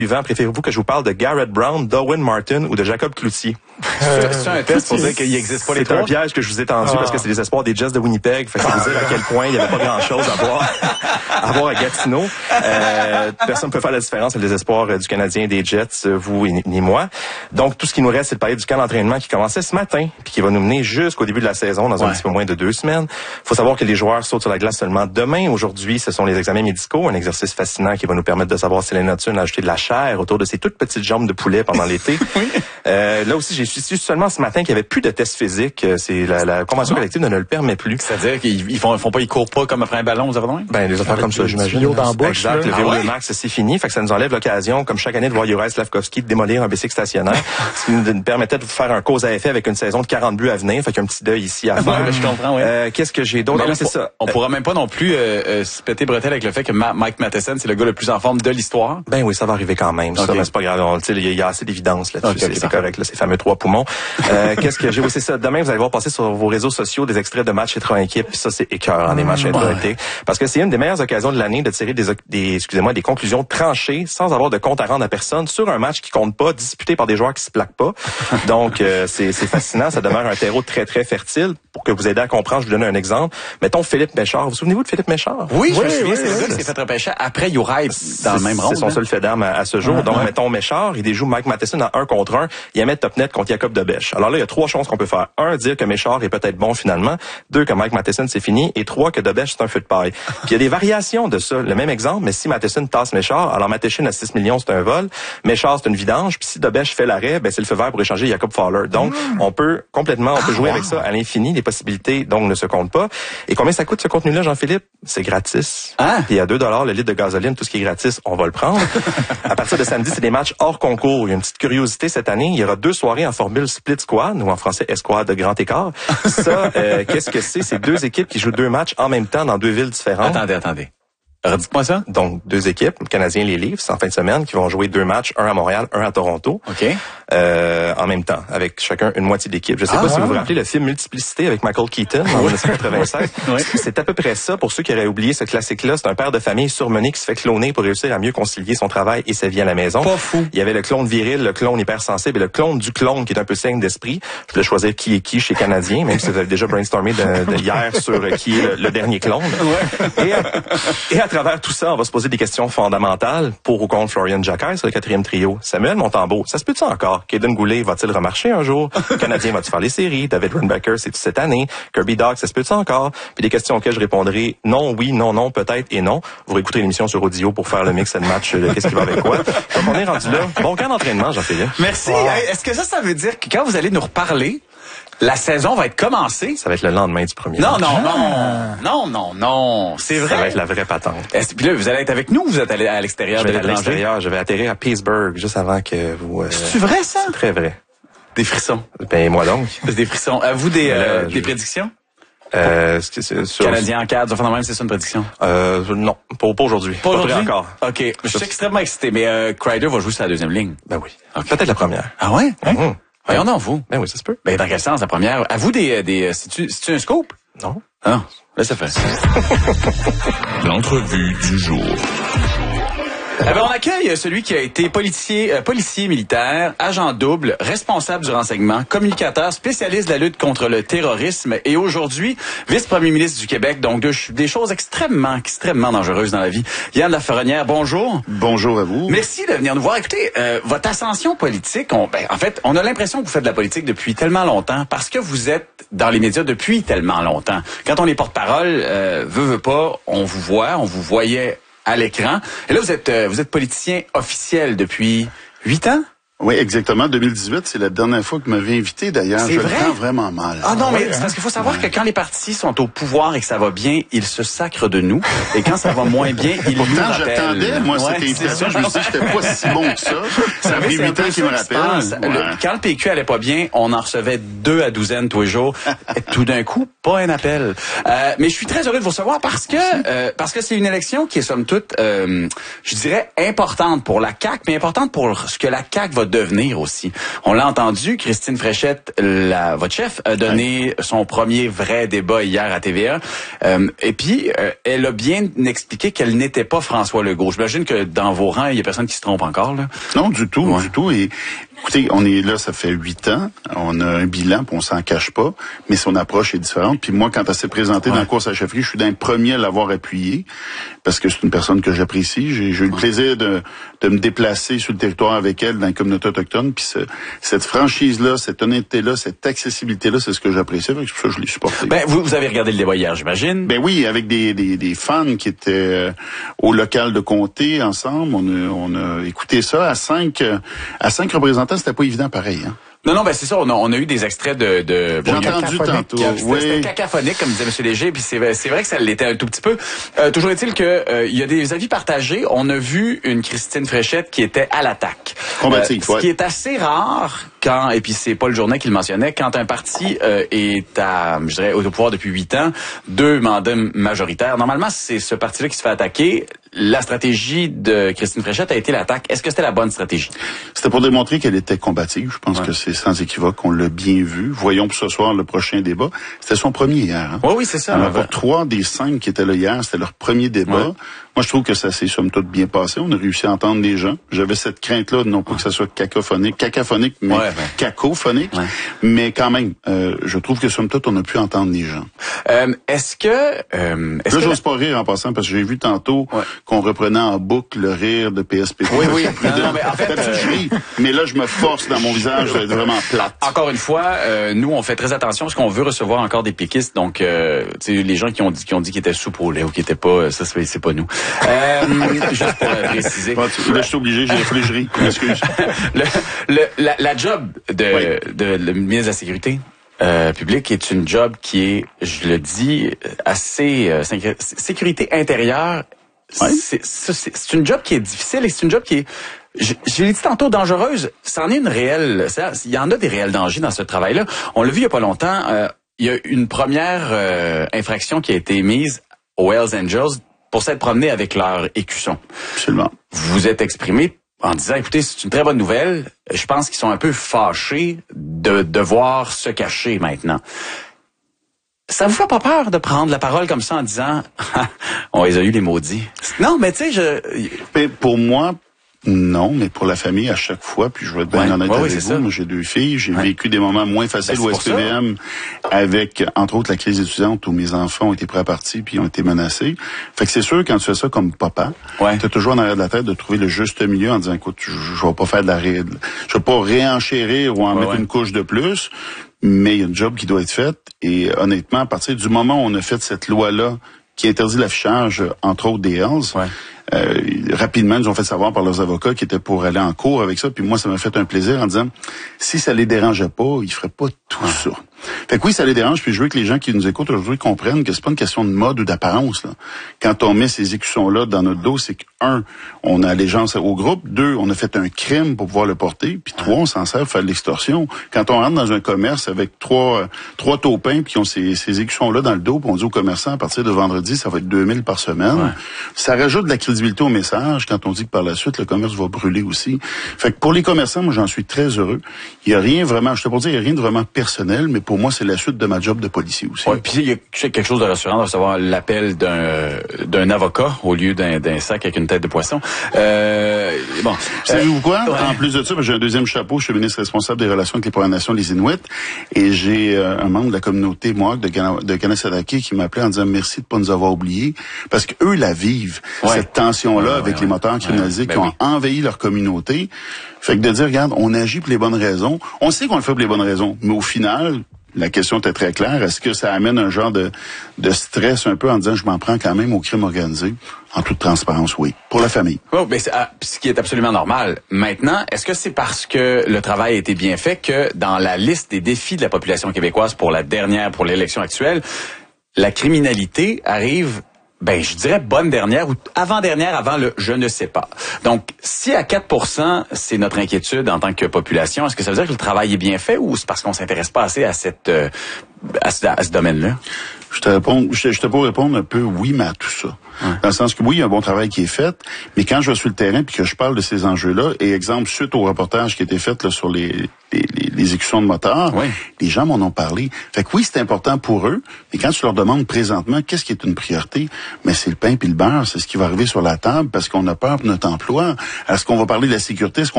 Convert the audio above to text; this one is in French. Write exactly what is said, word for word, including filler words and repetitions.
suivant, préférez-vous que je vous parle de Garrett Brown, Darwin Martin ou de Jacob Cloutier? Euh, c'est un test pour dire qu'il n'existe pas les trois? C'est un piège que je vous ai tendu ah. parce que c'est les espoirs des Jets de Winnipeg. Fait que ça veut dire à quel point il n'y avait pas grand-chose à voir à, voir à Gatineau. Euh, personne ne peut faire la différence entre les espoirs du Canadien et des Jets, vous et ni moi. Donc, tout ce qui nous reste, c'est de parler du camp d'entraînement qui commençait ce matin puis qui va nous mener jusqu'au début de la saison dans ouais. un petit peu moins de deux semaines. Il faut savoir que les joueurs sautent sur la glace seulement demain. Aujourd'hui, ce sont les examens médicaux, un exercice fascinant qui va nous permettre de savoir si Lennart Thune a ajouté de la chair autour de ses toutes petites jambes de poulet pendant l'été. oui. euh, là aussi, j'ai su seulement ce matin qu'il n'y avait plus de tests physiques. C'est la, la convention collective ne, ne le permet plus. C'est-à-dire qu'ils font, ils font pas, ils courent pas comme après un ballon, vous avez besoin? Ben, des affaires comme ça, j'imagine. Exact. Le V O deux Max, c'est fini. Fait que ça nous enlève l'occasion, comme chaque année, de voir Juraj Slavkovski de démolir un bicycle stationnaire. Ce qui nous permettait de faire un cause à effet avec une saison de quarante buts à venir. Fait qu'il y a un petit deuil ici à faire. Ouais, je comprends, oui. Euh, qu'est-ce que j'ai d'autre? Ah, c'est ça. On pourra même pas non plus euh, euh, se péter bretelle avec le fait que Ma- Mike Matheson, c'est le gars le plus en forme de l'histoire. Ben oui, ça va arriver quand même. Okay. Ça, mais c'est pas grave. Il y, y a assez d'évidence là-dessus. Okay, c'est, okay, c'est correct, là, ces fameux trois poumons. Euh, qu'est-ce que j'ai aussi ça? Demain, vous allez voir passer sur vos réseaux sociaux des extraits de matchs intra-équipe. Puis ça, c'est écœurant, des matchs intra-équipe. Parce que c'est une des meilleures occasions de l'année de tirer des, des, excusez-moi, des conclusions tranchées sans avoir de compte à rendre à personne sur un match qui compte pas, disputé par des joueurs qui se plaquent pas. Donc, euh, c'est, c'est fascinant. Ça demeure un terreau très, très fertile. Pour que vous aider à comprendre, je vous donne un exemple. Mettons Philippe Méchard. Vous, vous souvenez-vous de Philippe Méchard? Oui, je me souviens. C'est le gars qui s'est fait repêcher après Juraj dans le même rôle. C'est son seul fait d'arme à, à ce jour. Ah, Donc, ouais. mettons Méchard, il déjoue Mike Matheson en un contre un. Il met top net contre Jacob Debèche. Alors là, il y a trois choses qu'on peut faire. Un, dire que Méchard est peut-être bon finalement. Deux, que Mike Matheson, c'est fini. Et trois, que Debèche, c'est un feu de paille. Puis il y a des variations de ça. Le même exemple, mais si Matheson tasse Méchard, alors Matheson à six millions, c'est un vol. Méchard, c'est une vidange. Puis si Debèche fait l'arrêt, ben c'est le feu vert pour échanger Jacob Fowler. Donc, mmh. on peut complètement, on peut ah, jouer wow. avec ça à l'infini. Les possibilités, donc, ne se comptent pas. Et combien ça coûte ce contenu-là, Jean-Philippe? C'est gratis. Ah. Puis à deux dollars le litre de gasoline, tout ce qui est gratis, on va le prendre. À partir de samedi, c'est des matchs hors concours. Il y a une petite curiosité cette année. Il y aura deux soirées en formule split squad, ou en français escouade de grand écart. Ça, euh, qu'est-ce que c'est? C'est deux équipes qui jouent deux matchs en même temps dans deux villes différentes. Attendez, attendez. Redites-moi ça. Donc, deux équipes, le Canadien et les Leafs, en fin de semaine, qui vont jouer deux matchs, un à Montréal, un à Toronto. OK. Euh, en même temps, avec chacun une moitié d'équipe. Je sais ah, pas ouais. si vous vous rappelez le film Multiplicité avec Michael Keaton en dix-neuf cent quatre-vingt-sept. Oui. C'est à peu près ça. Pour ceux qui auraient oublié ce classique-là, c'est un père de famille surmené qui se fait cloner pour réussir à mieux concilier son travail et sa vie à la maison. Pas fou. Il y avait le clone viril, le clone hypersensible et le clone du clone qui est un peu saigne d'esprit. Je voulais choisir qui est qui chez Canadien, même si vous avez déjà brainstormé de, de hier sur qui est le, le dernier clone. Ouais. Et, à, et à travers tout ça, on va se poser des questions fondamentales pour ou contre Florian Jacquet sur le quatrième trio. Samuel Montembeault, ça se peut-tu encore? Kaden Goulet va-t-il remarcher un jour? Le Canadien va-tu faire les séries? David Renbacker, c'est cette année? Kirby Dach, ça se peut-tu encore? Puis des questions auxquelles je répondrai non, oui, non, non, peut-être et non. Vous réécouterez l'émission sur audio pour faire le mix and match de qu'est-ce qui va avec quoi. Donc on est rendu là. Bon camp d'entraînement, Jean-Philippe. Merci. Wow. Est-ce que ça, ça veut dire que quand vous allez nous reparler, la saison va être commencée? Ça va être le lendemain du premier Non, match. non, non, non, non, non, c'est vrai. Ça va être la vraie patente. Est-ce, puis là, vous allez être avec nous ou vous êtes allé à l'extérieur je de vais l'étranger? À l'extérieur, je vais atterrir à Pittsburgh juste avant que vous... Euh, c'est vrai, ça? C'est très vrai. Des frissons. Ben, moi donc. Des frissons. À vous des, euh, des je... prédictions? Euh, c'est, c'est, sur... Canadien en cadre, enfin, même, c'est ça une prédiction? Euh, non, pas, pas aujourd'hui. Pas, pas aujourd'hui? encore. OK. Je suis extrêmement excité, mais euh, Kreider va jouer sur la deuxième ligne. Ben oui. Okay. Peut-être la première. Ah ouais? Hein? Mm-hmm. Voyons donc, vous. Ben oui, ça se peut. Ben, dans quel sens, la première? À vous des, des, c'est-tu, c'est-tu un scoop? Non. Ah, ben, ça fait. L'entrevue du jour. Eh ben, on accueille celui qui a été policier, euh, policier militaire, agent double, responsable du renseignement, communicateur, spécialiste de la lutte contre le terrorisme et aujourd'hui vice-premier ministre du Québec. Donc de, des choses extrêmement, extrêmement dangereuses dans la vie. Yann Laferronnière, bonjour. Bonjour à vous. Merci de venir nous voir. Écoutez, euh, votre ascension politique, on, ben, en fait, on a l'impression que vous faites de la politique depuis tellement longtemps parce que vous êtes dans les médias depuis tellement longtemps. Quand on est porte-parole, euh, veut, veut pas, on vous voit, on vous voyait à l'écran. Et là, vous êtes euh, vous êtes politicien officiel depuis huit ans? Oui, exactement. deux mille dix-huit, c'est la dernière fois que vous m'avez invité, d'ailleurs. C'est Je vrai? le prends vraiment mal. Ah non, ah, mais ouais, c'est hein? parce qu'il faut savoir ouais. que quand les partis sont au pouvoir et que ça va bien, ils se sacrent de nous. Et quand ça va moins bien, ils nous Pourtant, rappellent. j'attendais, moi, ouais, cette invitation. Je me suis dit que j'étais pas si bon que ça. Ça a pris huit ans qu'il me rappelle. Ouais. Quand le P Q allait pas bien, on en recevait deux à douzaine tous les jours. Tout d'un coup, pas un appel. Euh, mais je suis très heureux de vous recevoir parce que euh, parce que c'est une élection qui est somme toute, euh, je dirais, importante pour la C A Q, mais importante pour ce que la C A Q va devenir aussi. On l'a entendu, Christine Fréchette, la, votre chef, a donné oui. son premier vrai débat hier à T V A. Euh, et puis, euh, elle a bien expliqué qu'elle n'était pas François Legault. J'imagine que dans vos rangs, il y a personne qui se trompe encore, là. Non, du tout, ouais. du tout. Et écoutez, on est là, ça fait huit ans. On a un bilan, puis on s'en cache pas. Mais son approche est différente. Puis moi, quand elle s'est présentée ouais. dans la course à la chefferie, je suis d'un premier à l'avoir appuyé parce que c'est une personne que j'apprécie. J'ai, j'ai eu le plaisir de, de me déplacer sur le territoire avec elle dans la communauté autochtone. Puis ce, cette franchise-là, cette honnêteté-là, cette accessibilité-là, c'est ce que j'apprécie. C'est pour ça que je l'ai supporté. Ben, vous, vous avez regardé le débat hier, j'imagine? Ben oui, avec des, des, des fans qui étaient euh, au local de comté ensemble. On a, on a écouté ça à cinq, euh, à cinq représentants. C'était pas évident pareil, hein. Non, non, ben c'est ça. On a, on a eu des extraits de... de J'ai entendu tantôt. C'était, oui. c'était cacophonique, comme disait M. Léger, puis c'est, c'est vrai que ça l'était un tout petit peu. Euh, toujours est-il que euh, il y a des avis partagés. On a vu une Christine Fréchette qui était à l'attaque. Combative, euh, Ce ouais. qui est assez rare quand, et puis c'est Paul Journet qui le mentionnait, quand un parti euh, est à, je dirais, au pouvoir depuis huit ans, deux mandats majoritaires. Normalement, c'est ce parti-là qui se fait attaquer. La stratégie de Christine Fréchette a été l'attaque. Est-ce que c'était la bonne stratégie? C'était pour démontrer qu'elle était combative. Je pense ouais. que c'est sans équivoque. On l'a bien vu. Voyons pour ce soir le prochain débat. C'était son premier hier. Hein? Oui, oui, c'est ça. Alors, pour trois des cinq qui étaient là hier, c'était leur premier débat. Ouais. Moi, je trouve que ça s'est somme toute bien passé. On a réussi à entendre les gens. J'avais cette crainte-là, non pas que ça soit cacophonique, cacophonique, mais ouais, ouais. cacophonique. Ouais. Mais quand même, euh, je trouve que somme toute, on a pu entendre les gens. Euh, est-ce que... Euh, est-ce là, que j'ose la... pas rire en passant, parce que j'ai vu tantôt ouais. qu'on reprenait en boucle le rire de P S P T. Oui, oui. non, non, mais en fait, euh... je ris, mais là, je me force dans mon visage d'être vraiment plate. Encore une fois, euh, nous, on fait très attention parce qu'on veut recevoir encore des péquistes. Donc, euh, tu sais, les gens qui ont dit qui ont dit qu'ils étaient soupe au lait ou qui étaient pas, ça, c'est, c'est pas nous. Euh, juste pour euh, préciser. Là, je suis obligé, j'ai fallu que je ris. Excuse. le, le, la, la job de, oui. de, de, de ministre de la Sécurité euh, publique est une job qui est, je le dis, assez euh, sécurité intérieure. Oui. C'est, c'est, c'est une job qui est difficile et c'est une job qui est, je, je l'ai dit tantôt, dangereuse. Ça en est une réelle, ça, il y en a des réels dangers dans ce travail-là. On l'a vu il y a pas longtemps, euh, il y a une première euh, infraction qui a été mise aux Hells Angels pour s'être promenés avec leur écusson. Absolument. Vous vous êtes exprimé en disant, écoutez, c'est une très bonne nouvelle. Je pense qu'ils sont un peu fâchés de devoir se cacher maintenant. Ça vous fait pas peur de prendre la parole comme ça en disant, on les a eu les maudits? Non, mais tu sais, je... Mais pour moi, non, mais pour la famille, à chaque fois, puis je vais être bien ouais, honnête ouais, avec oui, vous, ça. moi j'ai deux filles, j'ai ouais. vécu des moments moins faciles ben, au S P V M avec, entre autres, la crise étudiante où mes enfants ont été pris à partie puis ont été menacés. Fait que c'est sûr, quand tu fais ça comme papa, ouais. tu as toujours en arrière de la tête de trouver le juste milieu en disant, écoute, je, je vais pas faire de la ré... je vais pas réenchérir ou en ouais, mettre ouais. une couche de plus, mais il y a une job qui doit être faite et honnêtement, à partir du moment où on a fait cette loi-là qui interdit l'affichage, entre autres des Hells, ouais. Euh, rapidement, ils ont fait savoir par leurs avocats qu'ils étaient pour aller en cours avec ça. Puis moi, ça m'a fait un plaisir en disant, si ça les dérangeait pas, ils feraient pas tout ah. ça. Fait que oui, ça les dérange. Puis je veux que les gens qui nous écoutent aujourd'hui comprennent que c'est pas une question de mode ou d'apparence. Là. Quand on met ces écussons-là dans notre dos, c'est que un, on a allégeance au groupe. Deux, on a fait un crime pour pouvoir le porter. Puis trois, on s'en sert pour faire de l'extorsion. Quand on rentre dans un commerce avec trois, trois taupins puis qui ont ces, ces écussons-là dans le dos, puis on dit aux commerçants, à partir de vendredi, ça va être deux mille par semaine. Ouais. Ça rajoute de la crédibilité au message quand on dit que par la suite, le commerce va brûler aussi. Fait que pour les commerçants, moi, j'en suis très heureux. Il y a rien vraiment, je te peux dire, il y a rien de vraiment personnel, mais pour moi, c'est la suite de ma job de policier aussi. Ouais, puis il y a quelque chose de rassurant de recevoir l'appel d'un d'un avocat au lieu d'un d'un sac avec une tête de poisson. Euh, bon, savez-vous quoi? Ouais. En plus de ça, j'ai un deuxième chapeau. Je suis ministre responsable des relations avec les Premières Nations, les Inuits, et j'ai euh, un membre de la communauté Mohawk de, Gana, de Kanesatake qui m'a appelé en disant merci de pas nous avoir oubliés, parce que eux la vivent ouais. cette tension-là ouais, avec ouais, les moteurs criminalisés ouais, ben qui ont oui. envahi leur communauté. Fait que de dire, regarde, on agit pour les bonnes raisons. On sait qu'on le fait pour les bonnes raisons, mais au final, la question était très claire. Est-ce que ça amène un genre de, de stress un peu en disant je m'en prends quand même au crime organisé? En toute transparence, oui. Pour la famille. Oh, mais c'est, ah, ce qui est absolument normal. Maintenant, est-ce que c'est parce que le travail a été bien fait que dans la liste des défis de la population québécoise pour la dernière, pour l'élection actuelle, la criminalité arrive, ben, je dirais bonne dernière ou avant-dernière avant le je ne sais pas. Donc, si à quatre pour cent, c'est notre inquiétude en tant que population, est-ce que ça veut dire que le travail est bien fait ou c'est parce qu'on s'intéresse pas assez à cette, euh, à ce, à ce domaine-là? Je te réponds, je, je te peux répondre un peu oui, mais à tout ça. Ouais. Dans le sens que oui, il y a un bon travail qui est fait, mais quand je vais sur le terrain puis que je parle de ces enjeux-là, et exemple, suite au reportage qui a été fait là, sur les, les, les, les exécutions de motards, oui. les gens m'en ont parlé. Fait que oui, c'est important pour eux, mais quand tu leur demandes présentement qu'est-ce qui est une priorité, mais c'est le pain puis le beurre, c'est ce qui va arriver sur la table parce qu'on a peur de notre emploi. Est-ce qu'on va parler de la sécurité? Est-ce qu'on